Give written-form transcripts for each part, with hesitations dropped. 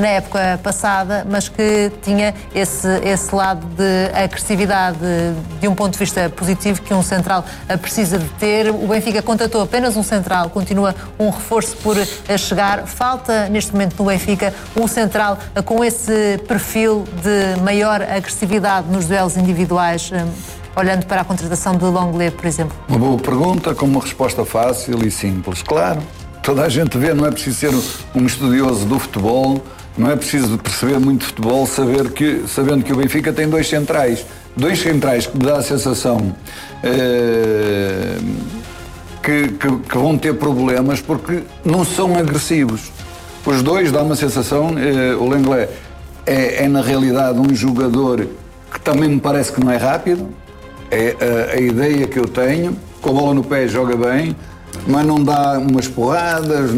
na época passada, mas que tinha esse lado de agressividade de um ponto de vista positivo que um central precisa de ter. O Benfica contratou apenas um central, continua um reforço por chegar. Falta neste momento no Benfica um central com esse perfil de maior agressividade nos duelos individuais, olhando para a contratação de Lenglet, por exemplo? Uma boa pergunta, com uma resposta fácil e simples. Claro, toda a gente vê, não é preciso ser um estudioso do futebol, não é preciso perceber muito futebol, sabendo que o Benfica tem dois centrais que me dá a sensação que vão ter problemas porque não são agressivos. Os dois dá uma sensação, o Lenglet é na realidade um jogador que também me parece que não é rápido, é a ideia que eu tenho, com a bola no pé joga bem, mas não dá umas porradas,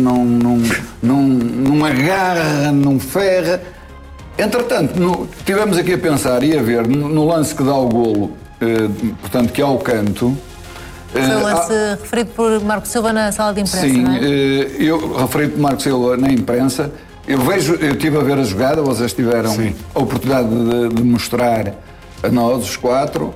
não agarra, não ferra. Entretanto, estivemos aqui a pensar e a ver no lance que dá o golo, portanto, que é ao canto. Foi o lance referido por Marco Silva na sala de imprensa, sim, não é? Eu referi por Marco Silva na imprensa. Eu estive a ver a jogada, vocês tiveram a oportunidade de mostrar a nós, os quatro.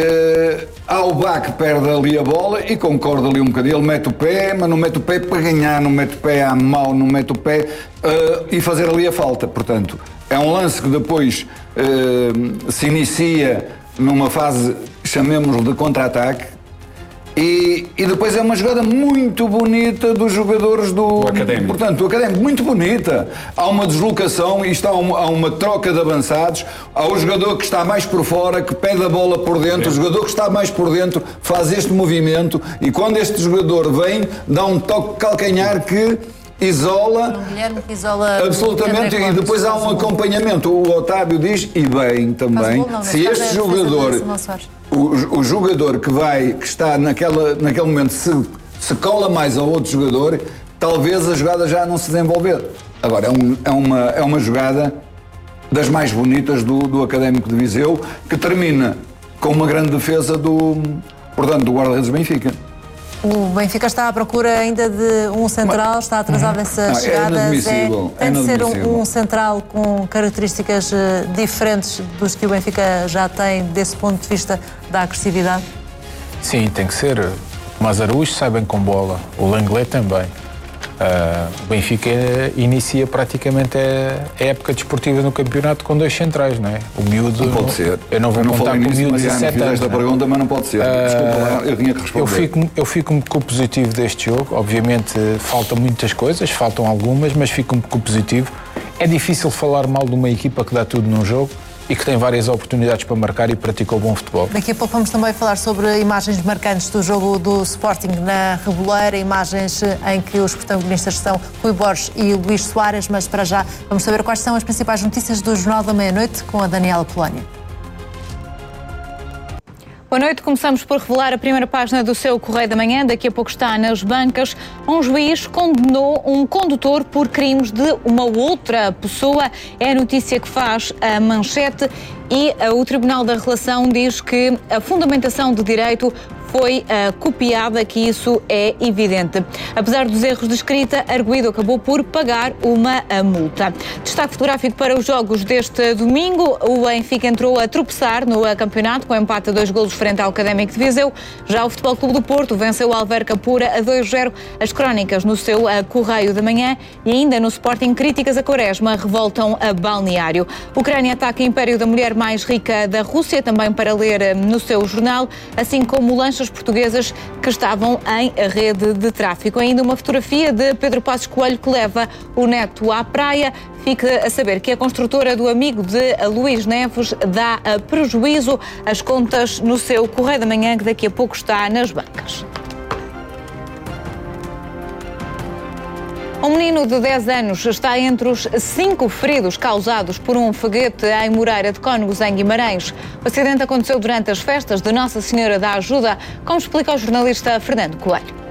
Albac perde ali a bola e concorda ali um bocadinho. Ele mete o pé, mas não mete o pé para ganhar, não mete o pé à mão, não mete o pé e fazer ali a falta. Portanto, é um lance que depois se inicia numa fase, chamemos-lhe de contra-ataque. E depois é uma jogada muito bonita dos jogadores do Académico. Portanto, do Académico, muito bonita. Há uma deslocação e há uma troca de avançados. Há o jogador que está mais por fora, que pede a bola por dentro. O jogador que está mais por dentro faz este movimento. E quando este jogador vem, dá um toque de calcanhar que isola, absolutamente, e depois há um acompanhamento. O Otávio diz, e bem também, se este jogador... O jogador que está naquele momento se cola mais ao outro jogador, talvez a jogada já não se desenvolver. Agora, é uma jogada das mais bonitas do Académico de Viseu, que termina com uma grande defesa do guarda-redes do Benfica. O Benfica está à procura ainda de um central, está atrasado nessas chegadas. Tem de ser um central com características diferentes dos que o Benfica já tem, desse ponto de vista da agressividade? Sim, tem que ser. O Mazaraújo sai bem com bola, o Lenglet também. O Benfica inicia praticamente a época desportiva no campeonato com dois centrais, não é? O miúdo... Não pode ser. Eu não vou contar com o miúdo de 17 anos. Esta pergunta, mas não pode ser. Desculpa lá, eu tinha que responder. Eu fico com o positivo deste jogo. Obviamente faltam muitas coisas, faltam algumas, mas fico com o positivo. É difícil falar mal de uma equipa que dá tudo num jogo e que tem várias oportunidades para marcar e pratica o bom futebol. Daqui a pouco vamos também falar sobre imagens marcantes do jogo do Sporting na Reboleira, imagens em que os protagonistas são Rui Borges e Luís Soares, mas para já vamos saber quais são as principais notícias do Jornal da Meia-Noite com a Daniela Polónia. Boa noite, começamos por revelar a primeira página do seu Correio da Manhã. Daqui a pouco está nas bancas. Um juiz condenou um condutor por crimes de uma outra pessoa. É a notícia que faz a manchete e o Tribunal da Relação diz que a fundamentação de direito foi copiada, que isso é evidente. Apesar dos erros de escrita, Arguido acabou por pagar uma multa. Destaque fotográfico para os jogos deste domingo. O Benfica entrou a tropeçar no campeonato com empate a 2-2 frente ao Académico de Viseu. Já o Futebol Clube do Porto venceu o Alverca por 2-0. As crónicas no seu Correio da Manhã e ainda no Sporting, críticas a Quaresma revoltam a Balneário. Ucrânia ataca o Império da Mulher mais rica da Rússia, também para ler no seu jornal, assim como lanchas portuguesas que estavam em rede de tráfico. Ainda uma fotografia de Pedro Passos Coelho que leva o neto à praia. Fique a saber que a construtora do amigo de Luís Neves dá prejuízo. As contas no seu Correio da Manhã, que daqui a pouco está nas bancas. Um menino de 10 anos está entre os 5 feridos causados por um foguete em Moreira de Cónegos, em Guimarães. O acidente aconteceu durante as festas de Nossa Senhora da Ajuda, como explica o jornalista Fernando Coelho.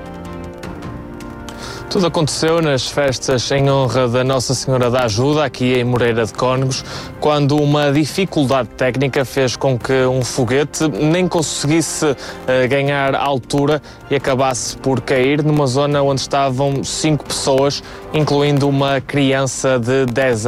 Tudo aconteceu nas festas em honra da Nossa Senhora da Ajuda, aqui em Moreira de Cónegos, quando uma dificuldade técnica fez com que um foguete nem conseguisse ganhar altura e acabasse por cair numa zona onde estavam 5 pessoas, incluindo uma criança de 10 anos.